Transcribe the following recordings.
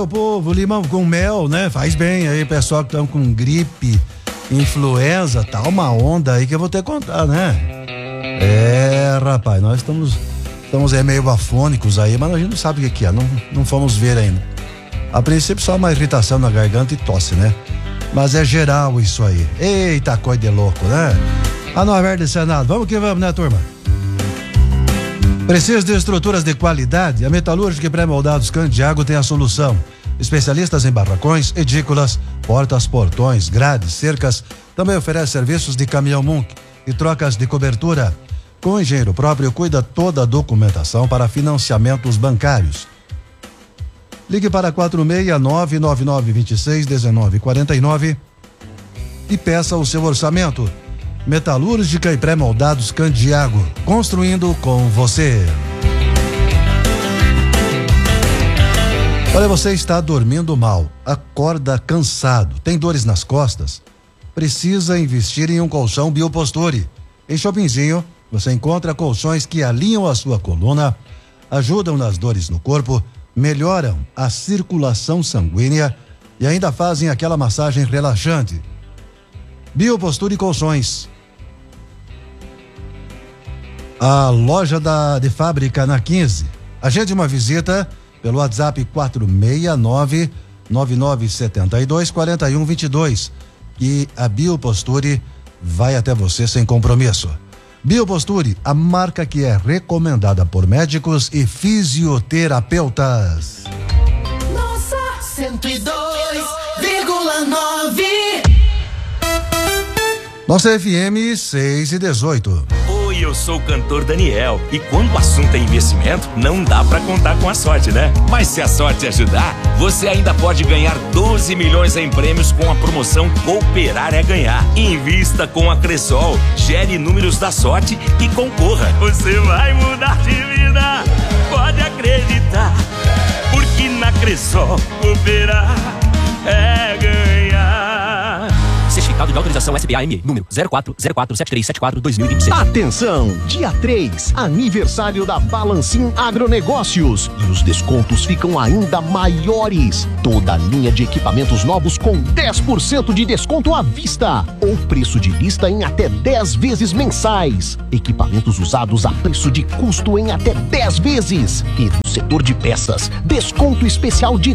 O povo, limão com mel, né? Faz bem aí, pessoal que estão com gripe, influenza, tá uma onda aí que eu vou ter que contar, né? Rapaz, nós estamos meio afônicos aí, mas a gente não sabe o que é, não fomos ver ainda. A princípio só uma irritação na garganta e tosse, né? Mas é geral isso aí. Eita, coisa de louco, né? A Norverde Senado, vamos que vamos, né, turma? Precisa de estruturas de qualidade? A Metalúrgica e Pré-Moldados Candiago tem a solução. Especialistas em barracões, edículas, portas, portões, grades, cercas. Também oferece serviços de caminhão Munk e trocas de cobertura. Com o engenheiro próprio, cuida toda a documentação para financiamentos bancários. Ligue para 469-9926-1949 e peça o seu orçamento. Metalúrgica e Pré-Moldados Candiago, construindo com você. Olha, você está dormindo mal, acorda cansado, tem dores nas costas? Precisa investir em um colchão Bioposture. Em Shoppingzinho, você encontra colchões que alinham a sua coluna, ajudam nas dores no corpo, melhoram a circulação sanguínea e ainda fazem aquela massagem relaxante. Bioposture Colchões. A loja de fábrica na 15. Agende uma visita pelo WhatsApp 469-9972-4122 e a Bioposture vai até você sem compromisso. Bioposture, a marca que é recomendada por médicos e fisioterapeutas. Nossa, 102,9. Nossa FM 6:18. Oi, eu sou o cantor Daniel e quando o assunto é investimento, não dá pra contar com a sorte, né? Mas se a sorte ajudar, você ainda pode ganhar 12 milhões em prêmios com a promoção Cooperar é Ganhar. Invista com a Cressol, gere números da sorte e concorra. Você vai mudar de vida, pode acreditar, porque na Cressol cooperar é ganhar. Certificado de autorização SBAME, número 04047374-2026. Atenção! Dia 3, aniversário da Balancin Agronegócios. E os descontos ficam ainda maiores. Toda a linha de equipamentos novos com 10% de desconto à vista. Ou preço de lista em até 10 vezes mensais. Equipamentos usados a preço de custo em até 10 vezes. E no setor de peças, desconto especial de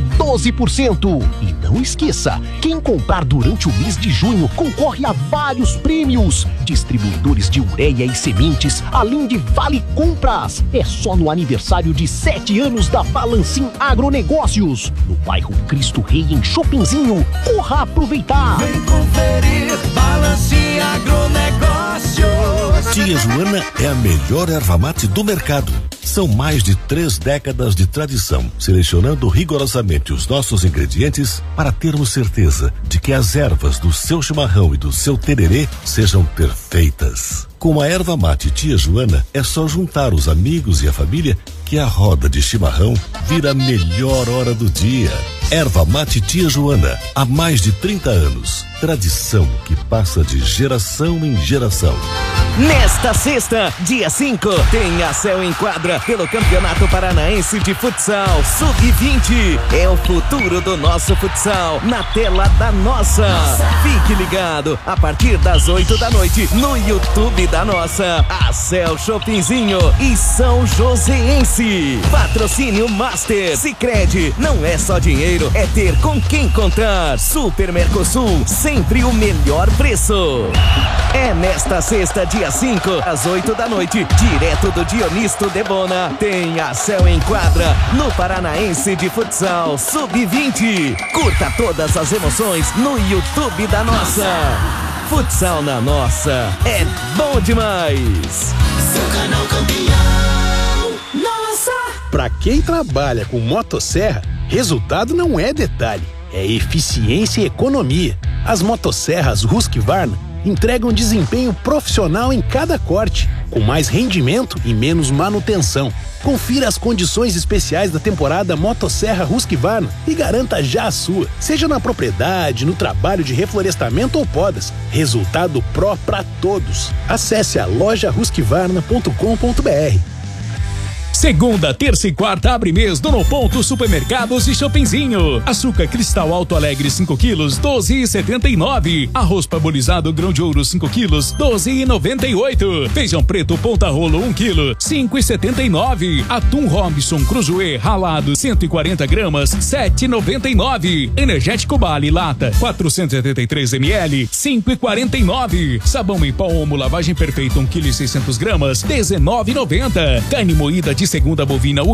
12%. E não esqueça, quem comprar durante o mês de junho concorre a vários prêmios, distribuidores de ureia e sementes, além de vale compras. É só no aniversário de 7 anos da Balancin Agronegócios, no bairro Cristo Rei, em Shoppingzinho. Corra aproveitar! Vem conferir Balancin Agronegócios. Tia Joana é a melhor erva mate do mercado. São mais de 3 décadas de tradição, selecionando rigorosamente os nossos ingredientes para termos certeza de que as ervas do seu chimarrão e do seu tererê sejam perfeitas. Com a erva mate Tia Joana, é só juntar os amigos e a família que a roda de chimarrão vira a melhor hora do dia. Erva mate Tia Joana, há mais de 30 anos. Tradição que passa de geração em geração. Nesta sexta, dia 5, tem a Céu em Quadra pelo Campeonato Paranaense de Futsal Sub-20. É o futuro do nosso futsal na tela da Nossa. Fique ligado, a partir das 8 da noite no YouTube da Nossa. A Céu Shoppingzinho e São Joséense. Patrocínio Master. Sicredi, não é só dinheiro, é ter com quem contar. Super Mercosul, sempre o melhor preço. É nesta sexta, dia 5, às 8 da noite, direto do Dionisto de Bona, tem a Céu em Quadra no Paranaense de Futsal Sub-20. Curta todas as emoções no YouTube da Nossa. Futsal na Nossa é bom demais. Seu canal campeão. Nossa. Pra quem trabalha com motosserra, resultado não é detalhe, é eficiência e economia. As motosserras Husqvarna entregam desempenho profissional em cada corte, com mais rendimento e menos manutenção. Confira as condições especiais da temporada Motosserra Husqvarna e garanta já a sua, seja na propriedade, no trabalho de reflorestamento ou podas. Resultado Pro para todos. Acesse a loja husqvarna.com.br. Segunda, terça e quarta abre mês do No Ponto Supermercados e Shoppingzinho. Açúcar cristal Alto Alegre 5 quilos, 12,79. Arroz parbolizado grão de ouro 5 quilos, 12,98. Feijão preto ponta rolo 1 quilo, 5,79. Atum Robinson Cruzoé ralado 140 gramas, 7,99. Energético Bali lata 473 ml, 5,49. Sabão em pó Omo lavagem perfeita 1 kg e 600 gramas, 19,90. Carne moída de segunda bovina